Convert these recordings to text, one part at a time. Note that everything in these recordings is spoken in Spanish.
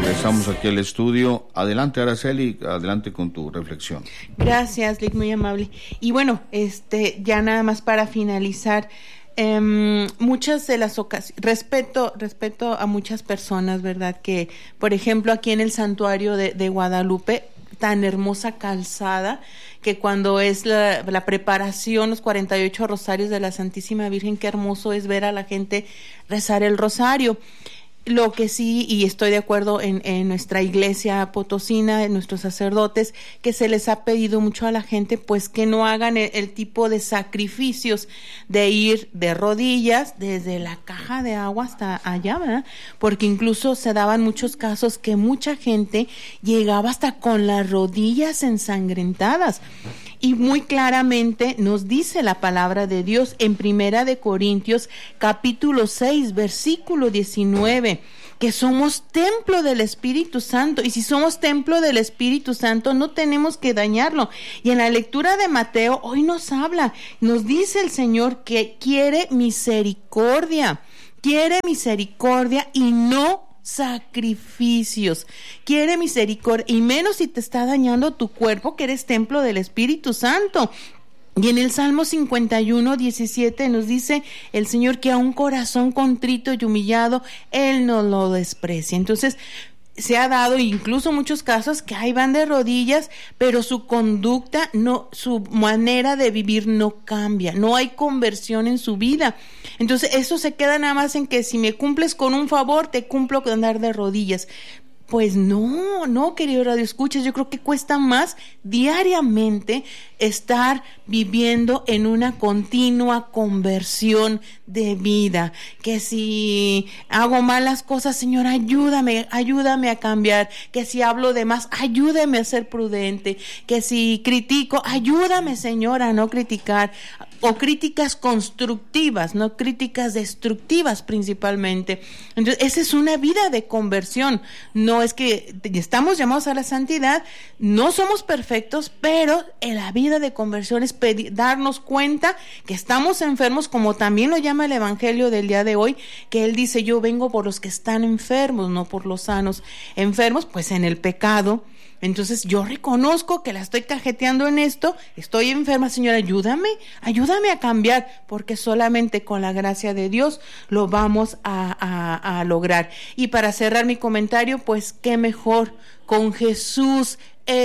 Regresamos aquí al estudio. Adelante, Araceli, adelante con tu reflexión. Gracias, Lick, muy amable. Y bueno, ya nada más para finalizar, muchas de las ocasiones, respeto a muchas personas, ¿verdad? Que, por ejemplo, aquí en el santuario de Guadalupe, tan hermosa calzada, que cuando es la preparación, los 48 rosarios de la Santísima Virgen, qué hermoso es ver a la gente rezar el rosario. Lo que sí, y estoy de acuerdo en nuestra iglesia potosina, en nuestros sacerdotes, que se les ha pedido mucho a la gente, pues que no hagan el tipo de sacrificios de ir de rodillas desde la caja de agua hasta allá, ¿verdad? Porque incluso se daban muchos casos que mucha gente llegaba hasta con las rodillas ensangrentadas. Y muy claramente nos dice la palabra de Dios en Primera de Corintios, capítulo 6, versículo 19, que somos templo del Espíritu Santo, y si somos templo del Espíritu Santo no tenemos que dañarlo. Y en la lectura de Mateo hoy nos dice el Señor que quiere misericordia y no sacrificios, quiere misericordia, y menos si te está dañando tu cuerpo, que eres templo del Espíritu Santo. Y en el Salmo 51, 17 nos dice el Señor que a un corazón contrito y humillado Él no lo desprecia. Entonces, se ha dado incluso muchos casos que ahí van de rodillas, pero su conducta no, su manera de vivir no cambia, no hay conversión en su vida. Entonces eso se queda nada más en que si me cumples con un favor, te cumplo con andar de rodillas. Pues no, querido Radio Escuchas, yo creo que cuesta más diariamente estar viviendo en una continua conversión de vida. Que si hago malas cosas, Señor, ayúdame a cambiar. Que si hablo de más, ayúdame a ser prudente. Que si critico, ayúdame, Señor, a no criticar. O críticas constructivas, no críticas destructivas principalmente. Entonces, esa es una vida de conversión. No es que estamos llamados a la santidad, no somos perfectos, pero en la vida de conversión es darnos cuenta que estamos enfermos, como también lo llama el Evangelio del día de hoy, que Él dice, yo vengo por los que están enfermos, no por los sanos. Enfermos, pues en el pecado. Entonces yo reconozco que la estoy cajeteando en esto, estoy enferma, Señor, ayúdame a cambiar, porque solamente con la gracia de Dios lo vamos a lograr. Y para cerrar mi comentario, pues qué mejor con Jesús,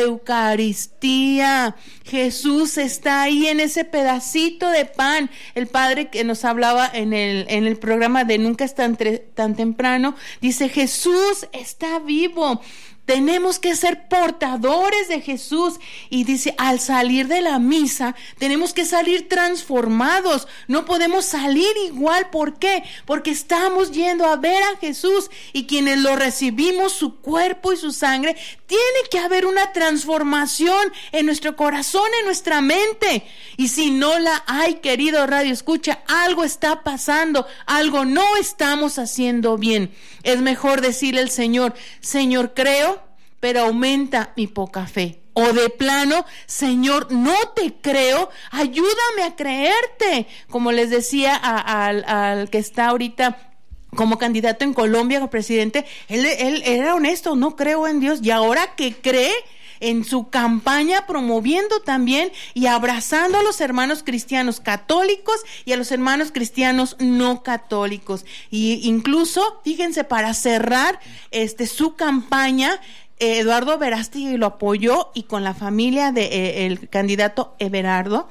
Eucaristía. Jesús está ahí en ese pedacito de pan. El Padre que nos hablaba en el programa de Nunca es tan temprano, dice, Jesús está vivo. Tenemos que ser portadores de Jesús, y dice, al salir de la misa tenemos que salir transformados, no podemos salir igual. ¿Por qué? Porque estamos yendo a ver a Jesús, y quienes lo recibimos, su cuerpo y su sangre, tiene que haber una transformación en nuestro corazón, en nuestra mente. Y si no la hay, querido Radio Escucha, algo está pasando, algo no estamos haciendo bien. Es mejor decirle al Señor, Señor, creo, pero aumenta mi poca fe. O de plano, Señor, no te creo, ayúdame a creerte. Como les decía al que está ahorita como candidato en Colombia como presidente, él era honesto, no creo en Dios, y ahora que cree, en su campaña promoviendo también y abrazando a los hermanos cristianos católicos y a los hermanos cristianos no católicos. Y incluso, fíjense, para cerrar su campaña, Eduardo Verástegui lo apoyó, y con la familia de el candidato Abelardo,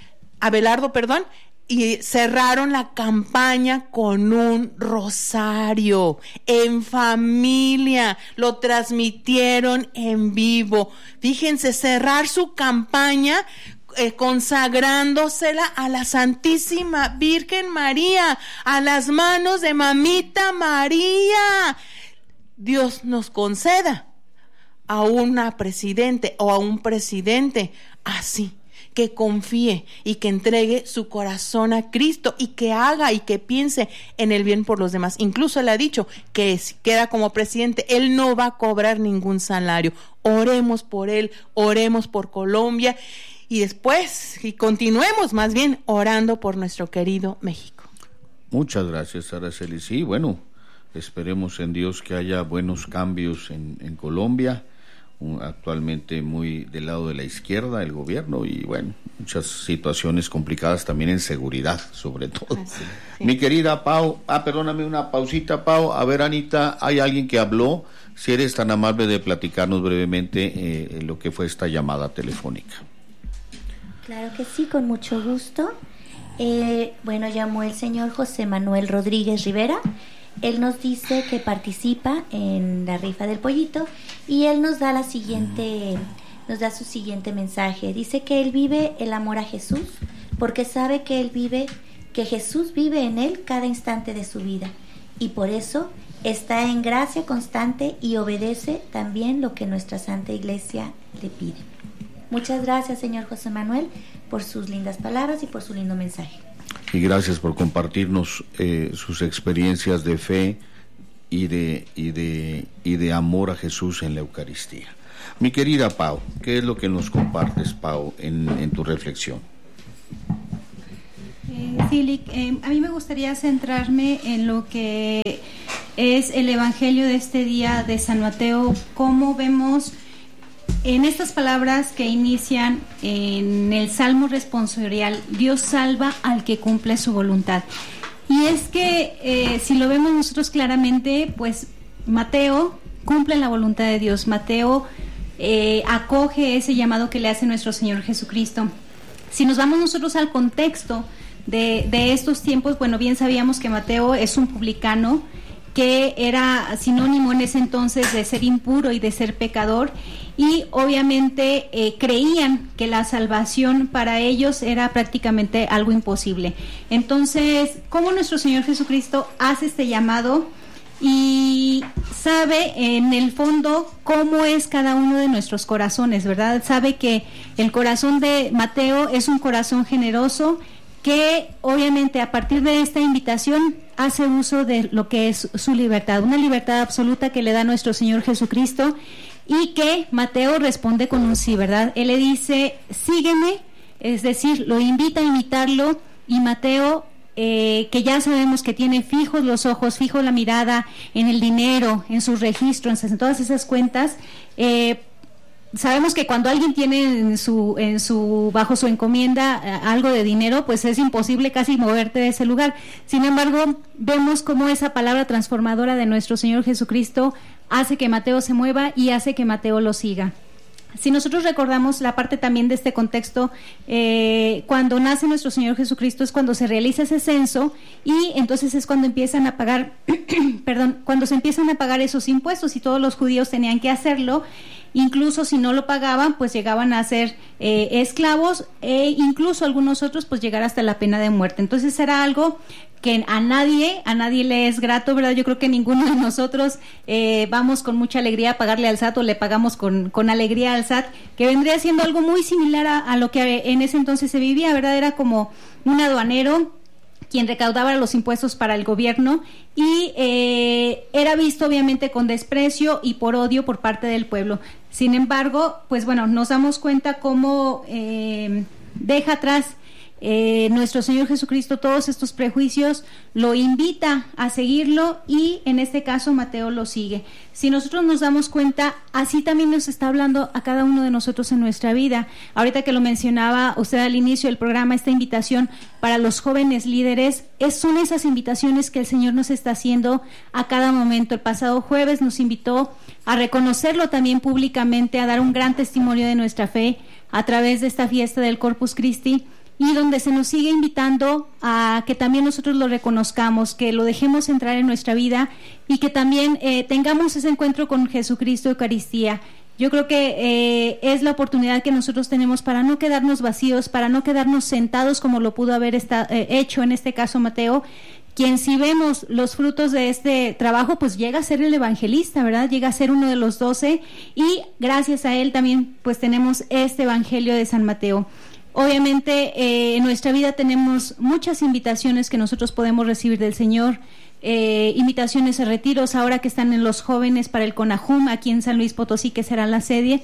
y cerraron la campaña con un rosario en familia, lo transmitieron en vivo. Fíjense, cerrar su campaña consagrándosela a la Santísima Virgen María, a las manos de Mamita María. Dios nos conceda a una presidente o a un presidente así, que confíe y que entregue su corazón a Cristo, y que haga y que piense en el bien por los demás. Incluso le ha dicho que si queda como presidente, él no va a cobrar ningún salario. Oremos por él, oremos por Colombia, y después, y continuemos más bien orando por nuestro querido México. Muchas gracias, Araceli. Sí, bueno, Esperemos en Dios que haya buenos cambios en Colombia, actualmente muy del lado de la izquierda el gobierno, y bueno, muchas situaciones complicadas también en seguridad, sobre todo. Sí. Mi querida Pau, perdóname una pausita, Pau. A ver, Anita, hay alguien que habló, si eres tan amable de platicarnos brevemente lo que fue esta llamada telefónica. Claro que sí, con mucho gusto. Bueno, llamó el señor José Manuel Rodríguez Rivera. Él nos dice que participa en la rifa del pollito y él nos da su siguiente mensaje. Dice que él vive el amor a Jesús porque sabe que Jesús vive en él cada instante de su vida, y por eso está en gracia constante y obedece también lo que nuestra Santa Iglesia le pide. Muchas gracias, señor José Manuel, por sus lindas palabras y por su lindo mensaje. Y gracias por compartirnos sus experiencias de fe y de amor a Jesús en la Eucaristía. Mi querida Pau, ¿qué es lo que nos compartes, Pau, en tu reflexión? Sí, a mí me gustaría centrarme en lo que es el Evangelio de este día de San Mateo, cómo vemos en estas palabras que inician en el Salmo responsorial: Dios salva al que cumple su voluntad. Y es que si lo vemos nosotros claramente, pues Mateo cumple la voluntad de Dios. Mateo acoge ese llamado que le hace nuestro Señor Jesucristo. Si nos vamos nosotros al contexto de estos tiempos, bueno, bien sabíamos que Mateo es un publicano, que era sinónimo en ese entonces de ser impuro y de ser pecador, y obviamente creían que la salvación para ellos era prácticamente algo imposible. Entonces, ¿cómo nuestro Señor Jesucristo hace este llamado y sabe en el fondo cómo es cada uno de nuestros corazones, ¿verdad? Sabe que el corazón de Mateo es un corazón generoso, que obviamente a partir de esta invitación hace uso de lo que es su libertad, una libertad absoluta que le da nuestro Señor Jesucristo, y que Mateo responde con un sí, ¿verdad? Él le dice, sígueme, es decir, lo invita a imitarlo, y Mateo, que ya sabemos que tiene fijos los ojos, fijo la mirada en el dinero, en sus registros, en todas esas cuentas, sabemos que cuando alguien tiene bajo su encomienda algo de dinero, pues es imposible casi moverte de ese lugar. Sin embargo, vemos cómo esa palabra transformadora de nuestro Señor Jesucristo hace que Mateo se mueva y hace que Mateo lo siga. Si nosotros recordamos la parte también de este contexto, cuando nace nuestro Señor Jesucristo es cuando se realiza ese censo, y entonces es cuando empiezan a pagar, cuando se empiezan a pagar esos impuestos, y todos los judíos tenían que hacerlo. Incluso si no lo pagaban, pues llegaban a ser esclavos, e incluso algunos otros pues llegar hasta la pena de muerte. Entonces era algo que a nadie le es grato, ¿verdad? Yo creo que ninguno de nosotros vamos con mucha alegría a pagarle al SAT, o le pagamos con alegría al SAT, que vendría siendo algo muy similar a lo que en ese entonces se vivía, ¿verdad? Era como un aduanero quien recaudaba los impuestos para el gobierno, y era visto obviamente con desprecio y por odio por parte del pueblo. Sin embargo, pues bueno, nos damos cuenta cómo deja atrás nuestro Señor Jesucristo todos estos prejuicios, lo invita a seguirlo, y en este caso Mateo lo sigue. Si nosotros nos damos cuenta, así también nos está hablando a cada uno de nosotros en nuestra vida. Ahorita que lo mencionaba usted al inicio del programa, esta invitación para los jóvenes líderes, son esas invitaciones que el Señor nos está haciendo a cada momento. El pasado jueves nos invitó a reconocerlo también públicamente, a dar un gran testimonio de nuestra fe a través de esta fiesta del Corpus Christi, y donde se nos sigue invitando a que también nosotros lo reconozcamos, que lo dejemos entrar en nuestra vida, y que también tengamos ese encuentro con Jesucristo Eucaristía. Yo creo que es la oportunidad que nosotros tenemos para no quedarnos vacíos, para no quedarnos sentados como lo pudo haber hecho en este caso Mateo, quien, si vemos los frutos de este trabajo, pues llega a ser el evangelista, ¿verdad? Llega a ser uno de los 12, y gracias a él también pues tenemos este Evangelio de San Mateo. Obviamente en nuestra vida tenemos muchas invitaciones que nosotros podemos recibir del Señor, invitaciones a retiros, ahora que están en los jóvenes para el CONAJUM aquí en San Luis Potosí, que será la sede,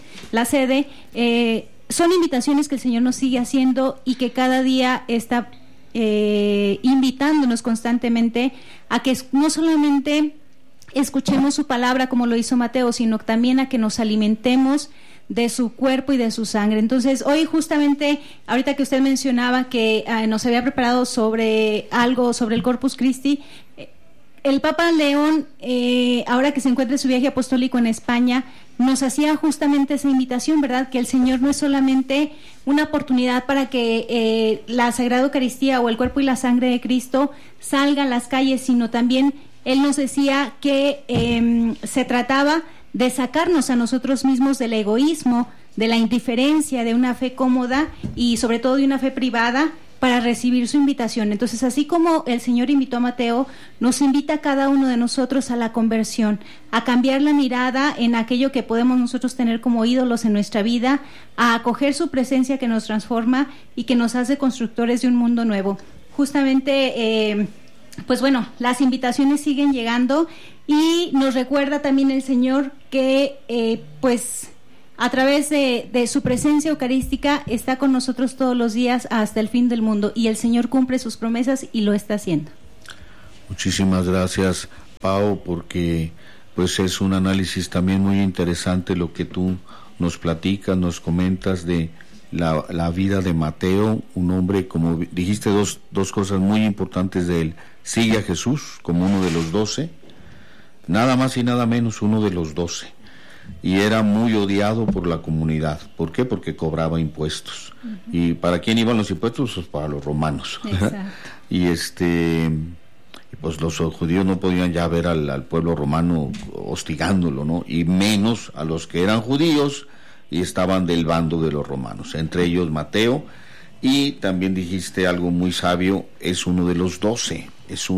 son invitaciones que el Señor nos sigue haciendo, y que cada día está invitándonos constantemente a que no solamente escuchemos su palabra como lo hizo Mateo, sino también a que nos alimentemos de su cuerpo y de su sangre. Entonces, hoy justamente, ahorita que usted mencionaba que nos había preparado sobre algo, sobre el Corpus Christi, el Papa León, ahora que se encuentra en su viaje apostólico en España, nos hacía justamente esa invitación, ¿verdad? Que el Señor no es solamente una oportunidad para que la Sagrada Eucaristía o el cuerpo y la sangre de Cristo salga a las calles, sino también Él nos decía que se trataba de sacarnos a nosotros mismos del egoísmo, de la indiferencia, de una fe cómoda y sobre todo de una fe privada para recibir su invitación. Entonces, así como el Señor invitó a Mateo, nos invita a cada uno de nosotros a la conversión, a cambiar la mirada en aquello que podemos nosotros tener como ídolos en nuestra vida, a acoger su presencia que nos transforma y que nos hace constructores de un mundo nuevo. Justamente, pues bueno, las invitaciones siguen llegando y nos recuerda también el Señor que pues a través de su presencia eucarística está con nosotros todos los días hasta el fin del mundo, y el Señor cumple sus promesas y lo está haciendo. Muchísimas gracias, Pau, porque pues es un análisis también muy interesante lo que tú nos platicas, nos comentas de la vida de Mateo, un hombre, como dijiste, dos cosas muy importantes de él. Sigue a Jesús como uno de los 12, nada más y nada menos uno de los 12, y era muy odiado por la comunidad. ¿Por qué? Porque cobraba impuestos. ¿Y para quién iban los impuestos? Pues para los romanos. Y pues los judíos no podían ya ver al pueblo romano hostigándolo, ¿no? Y menos a los que eran judíos y estaban del bando de los romanos, entre ellos Mateo. Y también dijiste algo muy sabio, es uno de los 12,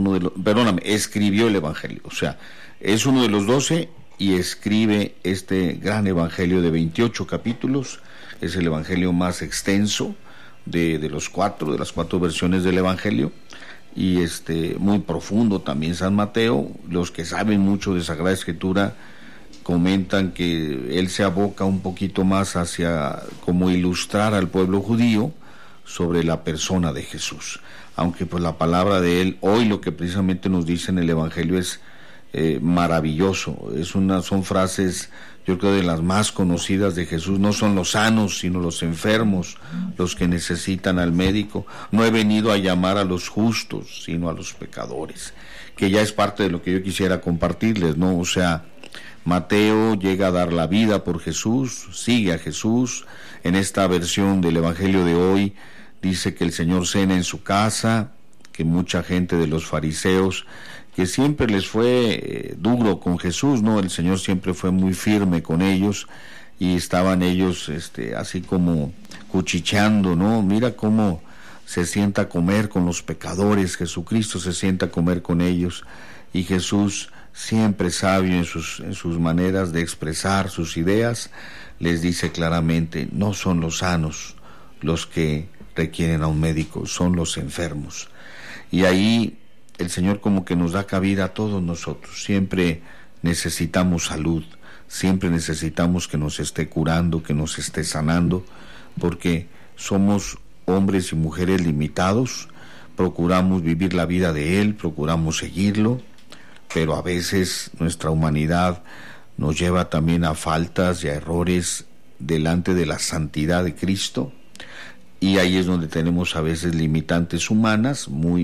escribió el Evangelio, o sea, es uno de los 12 y escribe este gran Evangelio de 28 capítulos, es el Evangelio más extenso de las cuatro versiones del Evangelio, y muy profundo también San Mateo. Los que saben mucho de Sagrada Escritura comentan que él se aboca un poquito más hacia como ilustrar al pueblo judío sobre la persona de Jesús, aunque pues la palabra de él, hoy lo que precisamente nos dice en el Evangelio es maravilloso, son frases, yo creo, de las más conocidas de Jesús. No son los sanos, sino los enfermos los que necesitan al médico. No he venido a llamar a los justos, sino a los pecadores, que ya es parte de lo que yo quisiera compartirles, ¿no? O sea, Mateo llega a dar la vida por Jesús, sigue a Jesús. En esta versión del Evangelio de hoy dice que el Señor cena en su casa, que mucha gente de los fariseos, que siempre les fue duro con Jesús, ¿no? El Señor siempre fue muy firme con ellos, y estaban ellos así como cuchicheando, ¿no? Mira cómo se sienta a comer con los pecadores, Jesucristo se sienta a comer con ellos, y Jesús, siempre sabio en sus maneras de expresar sus ideas, les dice claramente: no son los sanos los que requieren a un médico, son los enfermos. Y ahí el Señor como que nos da cabida a todos nosotros. Siempre necesitamos salud, siempre necesitamos que nos esté curando, que nos esté sanando, porque somos hombres y mujeres limitados, procuramos vivir la vida de Él, procuramos seguirlo, pero a veces nuestra humanidad nos lleva también a faltas y a errores delante de la santidad de Cristo, y ahí es donde tenemos a veces limitantes humanas muy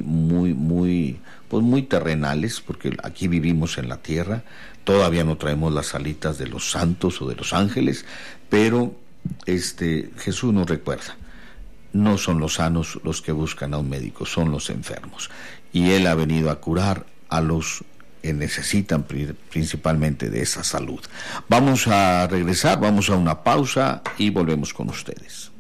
terrenales, porque aquí vivimos en la tierra, todavía no traemos las alitas de los santos o de los ángeles, pero Jesús nos recuerda: no son los sanos los que buscan a un médico, son los enfermos, y Él ha venido a curar a los que necesitan principalmente de esa salud. Vamos a regresar, vamos a una pausa y volvemos con ustedes.